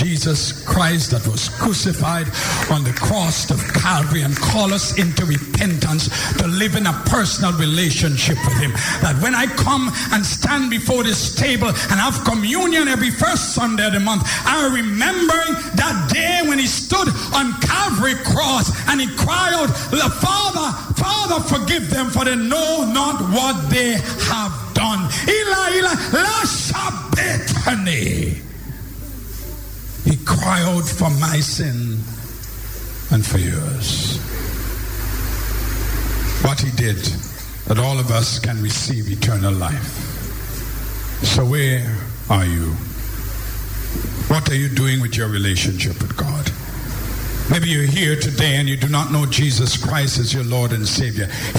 Jesus Christ that was crucified on the cross of Calvary and call us into repentance to live in a personal relationship with him. That when I come and stand before this table and have communion every first Sunday of the month, I remember that day when he stood on Calvary cross and he cried out, Father, Father, forgive them, for they know not what they have done. Eli, Eli, la sabachthani. He cried out for my sin and for yours. What he did, that all of us can receive eternal life. So where are you? What are you doing with your relationship with God? Maybe you're here today and you do not know Jesus Christ as your Lord and Savior.